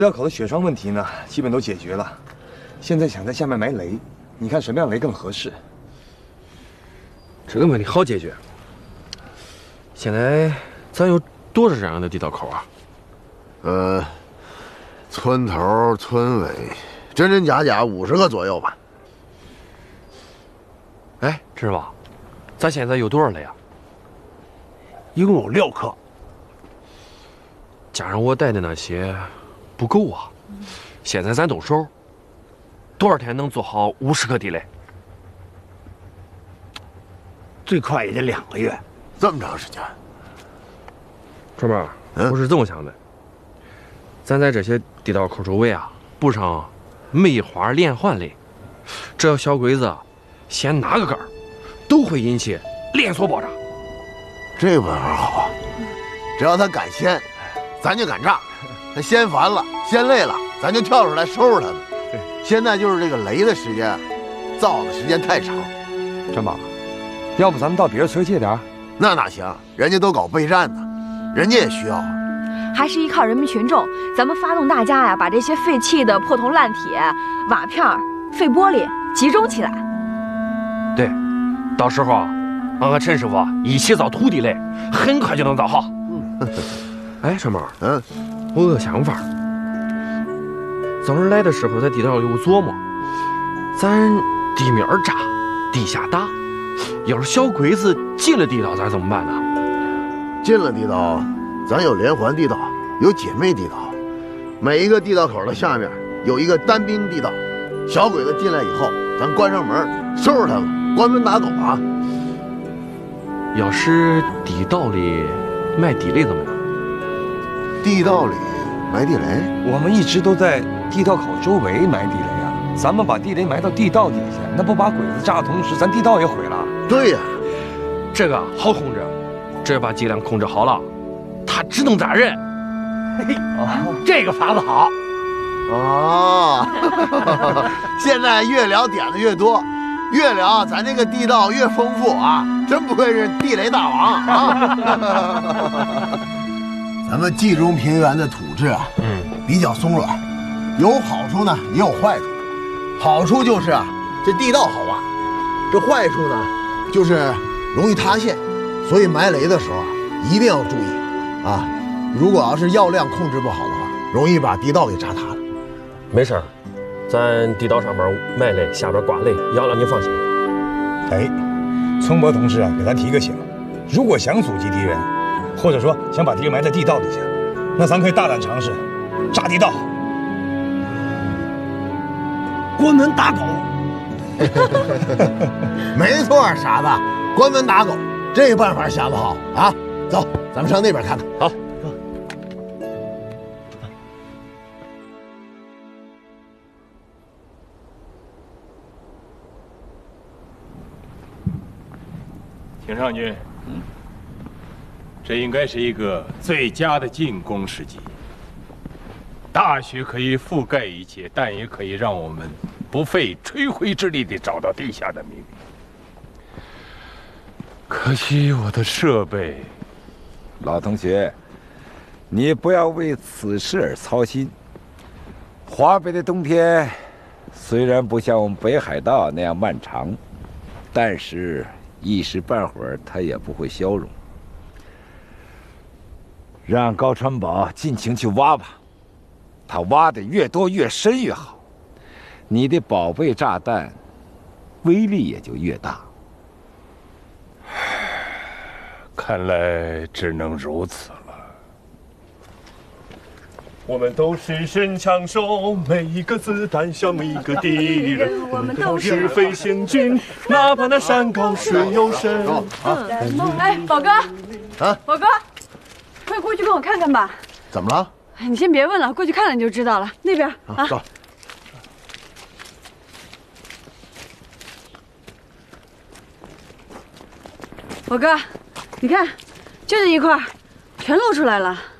地道口的雪霜问题呢，基本都解决了。现在想在下面埋雷，你看什么样雷更合适？ 这个问题好解决。现在咱有多少这样的地道口啊？ 村头、村尾，真真假假50个左右吧。 哎，知道咱现在有多少雷啊？ 一共有6颗， 加上我带的那些，不够啊。现在咱动手，多少天能做好50颗地雷？ 最快也得2个月。 这么长时间？ 川妹，我是这么想的，咱在这些地道口周围啊，布上梅花连环雷，只要小鬼子先哪个杆儿，都会引起连锁爆炸。 这办法好啊！只要他敢先，咱就敢炸；他先烦了、先累了，咱就跳出来收拾他们。现在就是这个雷的时间，造的时间太长。 张宝，要不咱们到别的村借点？ 那哪行？人家都搞备战呢，人家也需要啊。 还是依靠人民群众，咱们发动大家呀，把这些废弃的破铜烂铁、瓦片、废玻璃集中起来。 对，到时候啊，俺和陈师傅一起造土地雷，很快就能造好。哎，川毛，我有个想法。早上来的时候在地道里我琢磨，咱地面炸，地下打，要是小鬼子进了地道，咱怎么办呢？ 进了地道，咱有连环地道，有姐妹地道，每一个地道口的下面有一个单兵地道。小鬼子进来以后，咱关上门，收拾他们，关门打狗啊！ 要是地道里埋地雷怎么样？ 地道里埋地雷？ 我们一直都在地道口周围埋地雷啊！咱们把地雷埋到地道底下，那不把鬼子炸的同时，咱地道也毁了？ 对呀， 这个好控制，只要把剂量控制好了，他只能炸人。 嘿，这个法子好。 哦，现在越聊点子越多，越聊咱这个地道越丰富啊！真不愧是地雷大王啊！咱们冀中平原的土质啊，比较松软，有好处呢，也有坏处。好处就是啊，这地道好挖；这坏处呢，就是容易塌陷，所以埋雷的时候啊，一定要注意啊！如果要是药量控制不好的话，容易把地道给炸塌了。 没事儿，咱地道上面埋雷，下边挂雷，药量你放心。 哎，村伯同志啊，给咱提个醒：如果想阻击敌人，或者说想把敌人埋在地道底下，那咱可以大胆尝试炸地道， 关门打狗。 没错，傻子，关门打狗，这个办法想得好啊！走，咱们上那边看看。 好。 请上军，这应该是一个最佳的进攻时机。大雪可以覆盖一切，但也可以让我们不费吹灰之力地找到地下的秘密。可惜我的设备， 老同学，你不要为此事而操心。华北的冬天虽然不像我们北海道那样漫长，但是一时半会儿它也不会消融。让高川宝尽情去挖吧，他挖的越多越深越好，你的宝贝炸弹威力也就越大。 看来只能如此了。我们都是神枪手，每一个子弹像一个敌人。我们都是飞行军，哪怕那山高水又深。 哎，宝哥， 啊， 宝哥，快过去跟我看看吧。 怎么了？ 哎，你先别问了，过去看了你就知道了。那边啊。 走。 宝哥，你看，就这一块，全露出来了。